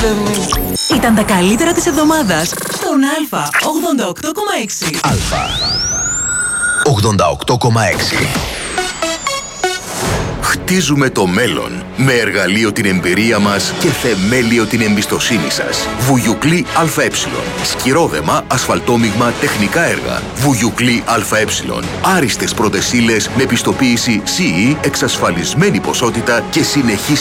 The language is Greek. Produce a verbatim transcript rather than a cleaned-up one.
Ήταν τα καλύτερα της εβδομάδας στον Α ογδόντα οκτώ κόμμα έξι. Α ογδόντα οκτώ κόμμα έξι. Χτίζουμε το μέλλον με εργαλείο την εμπειρία μας και θεμέλιο την εμπιστοσύνη σας. Βουγιουκλή ΑΕ. Σκυρόδεμα, ασφαλτόμιγμα, τεχνικά έργα. Βουγιουκλή ΑΕ. Άριστες πρώτες ύλες με πιστοποίηση σι ι, εξασφαλισμένη ποσότητα και συνεχή